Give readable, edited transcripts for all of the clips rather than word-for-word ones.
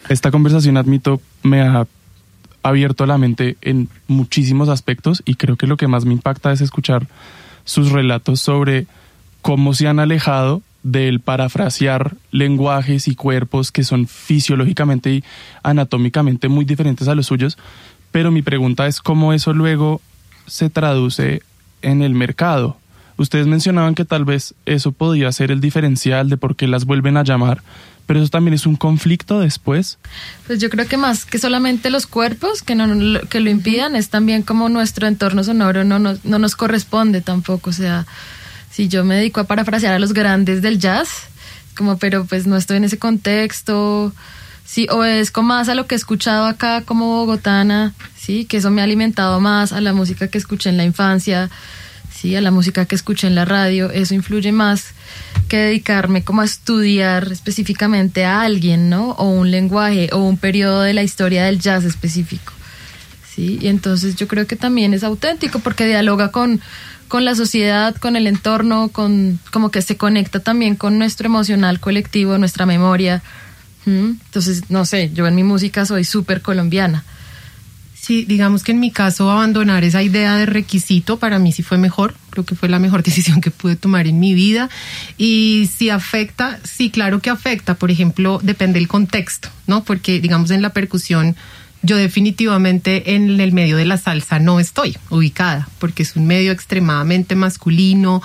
Esta conversación, admito, me ha abierto la mente en muchísimos aspectos y creo que lo que más me impacta es escuchar sus relatos sobre cómo se han alejado del parafrasear lenguajes y cuerpos que son fisiológicamente y anatómicamente muy diferentes a los suyos, pero mi pregunta es cómo eso luego se traduce en el mercado. Ustedes mencionaban que tal vez eso podía ser el diferencial de por qué las vuelven a llamar, pero eso también es un conflicto después. Pues yo creo que más que solamente los cuerpos que lo impidan, es también como nuestro entorno sonoro no nos corresponde tampoco. O sea, si yo me dedico a parafrasear a los grandes del jazz, como pero pues no estoy en ese contexto, sí, obedezco más a lo que he escuchado acá como bogotana, sí, que eso me ha alimentado más a la música que escuché en la infancia, sí, a la música que escuché en la radio. Eso influye más que dedicarme como a estudiar específicamente a alguien, ¿no? O un lenguaje o un periodo de la historia del jazz específico, ¿sí? Y entonces yo creo que también es auténtico porque dialoga con la sociedad, con el entorno, como que se conecta también con nuestro emocional colectivo, nuestra memoria. Entonces, no sé, yo en mi música soy súper colombiana. Sí, digamos que en mi caso abandonar esa idea de requisito para mí sí fue mejor, creo que fue la mejor decisión que pude tomar en mi vida. Y si afecta, sí, claro que afecta, por ejemplo, depende del contexto, ¿no? Porque digamos en la percusión yo definitivamente en el medio de la salsa no estoy ubicada, porque es un medio extremadamente masculino,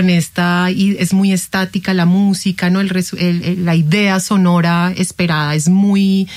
y es muy estática la música, ¿no? La idea sonora esperada es muy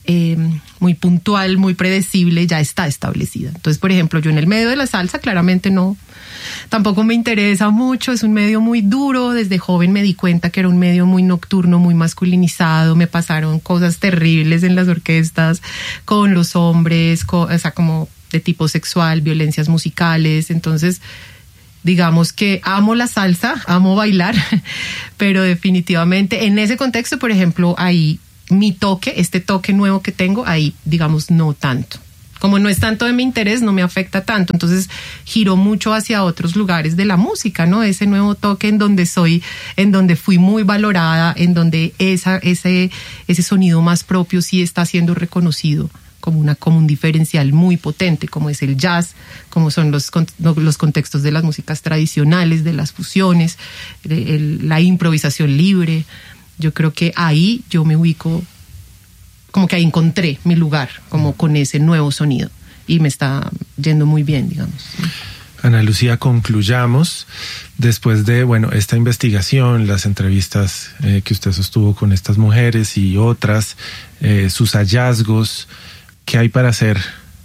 puntual, muy predecible, ya está establecida. Entonces, por ejemplo, yo en el medio de la salsa claramente no, tampoco me interesa mucho, es un medio muy duro. Desde joven me di cuenta que era un medio muy nocturno, muy masculinizado, me pasaron cosas terribles en las orquestas con los hombres, o sea, como de tipo sexual, violencias musicales. Entonces, digamos que amo la salsa, amo bailar, pero definitivamente en ese contexto, por ejemplo, ahí este toque nuevo que tengo, ahí, digamos, no tanto. Como no es tanto de mi interés, no me afecta tanto. Entonces, giro mucho hacia otros lugares de la música, ¿no? Ese nuevo toque en donde fui muy valorada, en donde ese sonido más propio sí está siendo reconocido como un diferencial muy potente, como es el jazz, como son los contextos de las músicas tradicionales, de las fusiones, la improvisación libre. Yo creo que ahí yo me ubico, como que ahí encontré mi lugar, como con ese nuevo sonido, y me está yendo muy bien, digamos. Ana Lucía, concluyamos. Después de, esta investigación, las entrevistas que usted sostuvo con estas mujeres y otras, sus hallazgos, ¿qué hay para hacer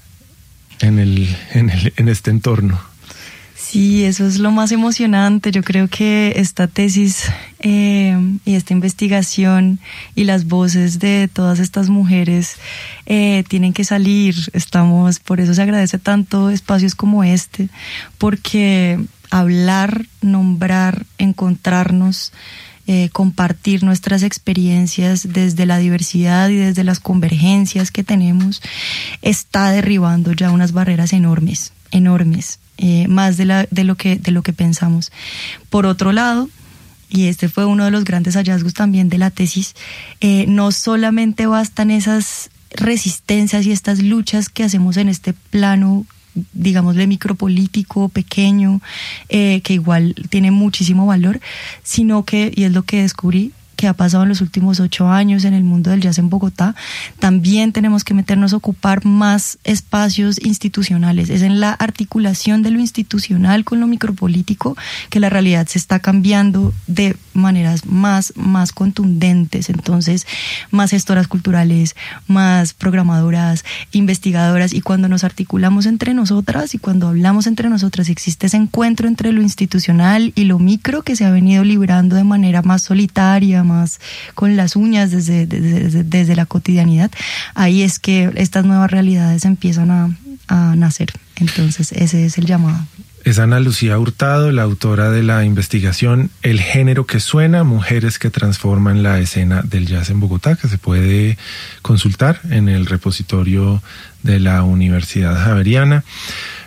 en este entorno? Sí, eso es lo más emocionante. Yo creo que esta tesis y esta investigación y las voces de todas estas mujeres tienen que salir. Por eso se agradece tanto espacios como este, porque hablar, nombrar, encontrarnos, compartir nuestras experiencias desde la diversidad y desde las convergencias que tenemos está derribando ya unas barreras enormes. Más de lo que pensamos. Por otro lado, y este fue uno de los grandes hallazgos también de la tesis, no solamente bastan esas resistencias y estas luchas que hacemos en este plano, digámosle micropolítico, pequeño, que igual tiene muchísimo valor, sino que, y es lo que descubrí, que ha pasado en los últimos 8 años en el mundo del jazz en Bogotá, también tenemos que meternos a ocupar más espacios institucionales. Es en la articulación de lo institucional con lo micropolítico que la realidad se está cambiando de maneras más contundentes. Entonces, más gestoras culturales, más programadoras, investigadoras, y cuando nos articulamos entre nosotras y cuando hablamos entre nosotras, existe ese encuentro entre lo institucional y lo micro que se ha venido librando de manera más solitaria, más con las uñas desde la cotidianidad. Ahí es que estas nuevas realidades empiezan a nacer. Entonces ese es el llamado. Es Ana Lucía Hurtado, la autora de la investigación El género que suena, mujeres que transforman la escena del jazz en Bogotá, que se puede consultar en el repositorio de la Universidad Javeriana.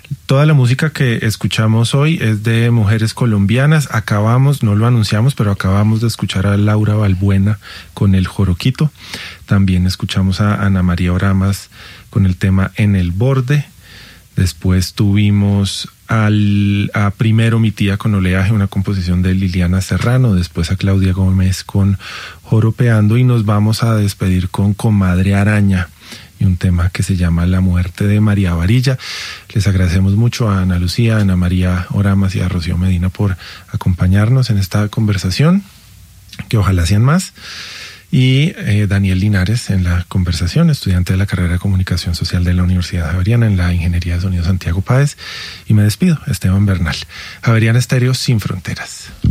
Toda la música que escuchamos hoy es de mujeres colombianas. Acabamos, no lo anunciamos, pero acabamos de escuchar a Laura Balbuena con el Joroquito. También escuchamos a Ana María Oramas con el tema En el Borde. Después tuvimos a Primero mi tía con Oleaje, una composición de Liliana Serrano. Después a Claudia Gómez con Joropeando. Y nos vamos a despedir con Comadre Araña y un tema que se llama La muerte de María Varilla. Les agradecemos mucho a Ana Lucía, a Ana María Oramas y a Rocío Medina por acompañarnos en esta conversación, que ojalá sean más. Y Daniel Linares en la conversación, estudiante de la carrera de Comunicación Social de la Universidad Javeriana en la Ingeniería de Sonido Santiago Páez. Y me despido, Esteban Bernal. Javeriana Estéreo sin fronteras.